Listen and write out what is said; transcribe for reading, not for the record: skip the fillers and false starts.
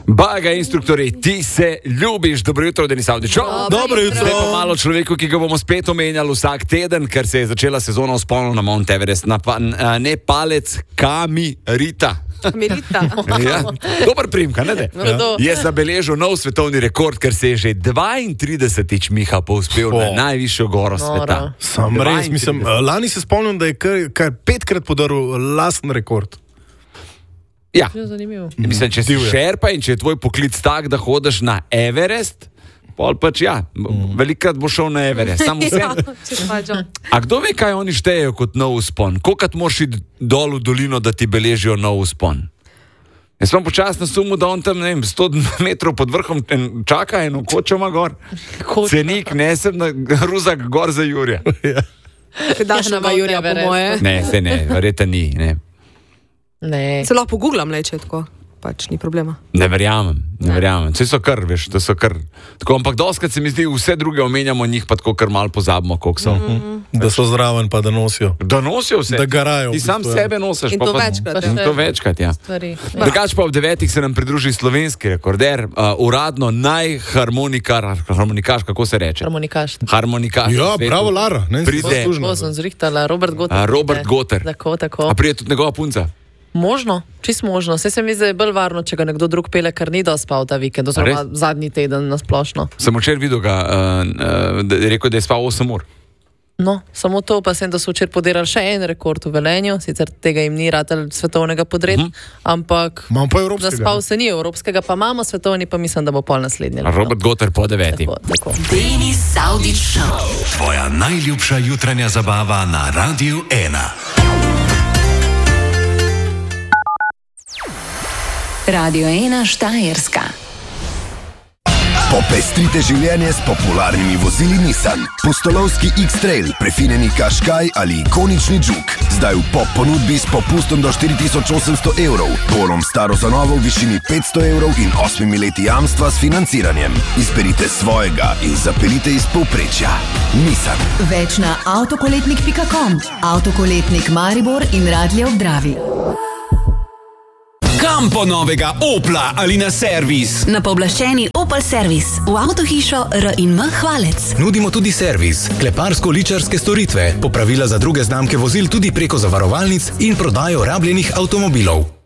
Baga instruktori, ti se ljubiš. Dobro jutro, Denis Avdić. Dobro jutro. Zdaj pa malo človeku, ki ga bomo spet omenjali vsak teden, ker se je začela sezona vzponov na Mount Everest. Ne palec, Kamirita. Ja, dober primka, ne? Je zabeležil nov svetovni rekord, ker se je že 32-tič Miha povzpel na najvišjo goro sveta. Sam res, mislim, lani se spomnim, da je kar 5-krat podaril lasten rekord. Ja, mislim, če si šerpa in če je tvoj poklic tak, da hodiš na Everest, pol pač ja, velikrat bo šel na Everest. A kdo ve, kaj oni štejejo kot nov vzpon? Kolikrat moraš iti dol v dolino, da ti beležijo nov vzpon? Jaz sem počasno sumil, da on tam, ne vem, 100 metrov pod vrhom čaka eno kočoma gor. Cenik nesem na ruzak gor za Jurja. Daš na Jurja, po moje. Ne, se ne, verjete ni, ne. Ne. Se lahko pogooglam, če tako, pač ni problema. Ne verjamem. Vse so kar, veš, to so kar. Tako, ampak doskrat se mi zdi, vse druge omenjamo njih, pa tako kar malo pozabimo, koliko so. Da so zraven, pa da nosijo. Da nosijo vse. Da garajo. Ti sam sebe nosiš. In to večkrat. In to večkrat, ja. Drugač pa ob 9 se nam pridruži slovenski rekorder, uradno harmonikaš, kako se reče? Harmonikaš. Ja, bravo, Lara. Pride. To sem zrihtala, Robert Goter. Robert Goter. Tako. A pride tudi njegova punca? Možno, čisto možno. Vse se mi zdi bolj varno, če ga nekdo drug pele, ker ni dospal ta vikend, oziroma zadnji teden na splošno. Sem včeraj videl ga, rekel, da je spal 8 ur. No, samo to, pa sem, da so včeraj podirali še en rekord v Velenju, sicer tega jim ni ratelj svetovnega podred, ampak zaspal se ni evropskega, pa imamo svetovni, pa mislim, da bo pol naslednji. Robert Goter po 9. Tako. Denis Avdić Show. Tvoja najljubša jutranja zabava na Radiu 1. Radio 1 Štajerska. Popestrite življenje s popularnimi vozili Nissan. Pustolovski X-Trail, prefinjeni Qashqai ali ikonični Juke. Zdaj v pop ponudbi s popustom do 4800 evrov. Polom staro za novo v višini 500 evrov in 8 leti jamstva s financiranjem. Izberite svojega in zapeljite iz povprečja. Nissan. Več na avtokoletnik.com, Avtokoletnik Maribor in Radlje ob Dravi. Kam po novega Opla ali na servis? Na pooblaščeni Opel servis v avtohišo R&M Hvalec. Nudimo tudi servis, kleparsko-ličarske storitve, popravila za druge znamke vozil tudi preko zavarovalnic in prodajo rabljenih avtomobilov.